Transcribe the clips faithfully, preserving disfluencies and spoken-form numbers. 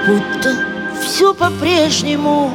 будто все по-прежнему.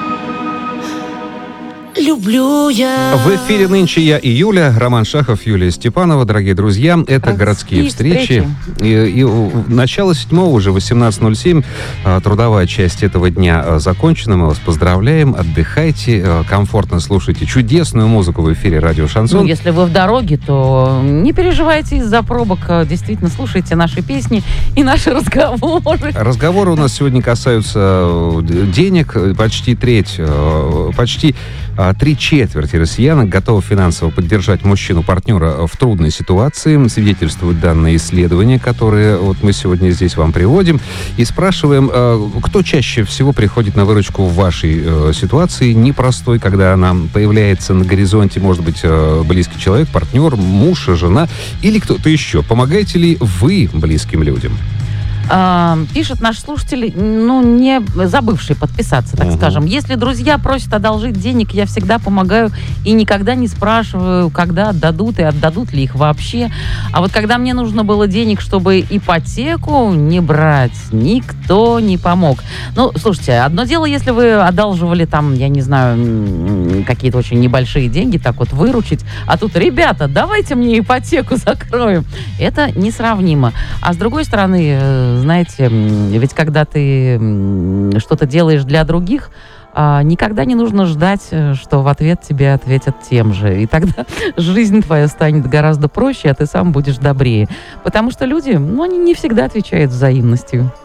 Люблю я. В эфире нынче я и Юля, Роман Шахов, Юлия Степанова. Дорогие друзья, это городские встречи. И, и начало седьмого, уже восемнадцать ноль семь. Трудовая часть этого дня закончена. Мы вас поздравляем. Отдыхайте, комфортно слушайте чудесную музыку в эфире радио «Шансон». Ну, если вы в дороге, то не переживайте из-за пробок. Действительно, слушайте наши песни и наши разговоры. Разговоры у нас сегодня касаются денег. Почти треть, почти три четверти россиянок готовы финансово поддержать мужчину-партнера в трудной ситуации. Свидетельствуют данные исследования, которые вот мы сегодня здесь вам приводим. И спрашиваем, кто чаще всего приходит на выручку в вашей ситуации непростой, когда она появляется на горизонте, может быть, близкий человек, партнер, муж, жена или кто-то еще. Помогаете ли вы близким людям? А, пишет наш слушатель, ну, не забывший подписаться, так uh-huh. скажем. Если друзья просят одолжить денег, я всегда помогаю и никогда не спрашиваю, когда отдадут и отдадут ли их вообще. А вот когда мне нужно было денег, чтобы ипотеку не брать, никто не помог. Ну, слушайте, одно дело, если вы одалживали там, я не знаю, какие-то очень небольшие деньги, так вот выручить, а тут, ребята, давайте мне ипотеку закроем. Это несравнимо. А с другой стороны, знаете, ведь когда ты что-то делаешь для других, никогда не нужно ждать, что в ответ тебе ответят тем же. И тогда жизнь твоя станет гораздо проще, а ты сам будешь добрее. Потому что люди, ну, они не всегда отвечают взаимностью.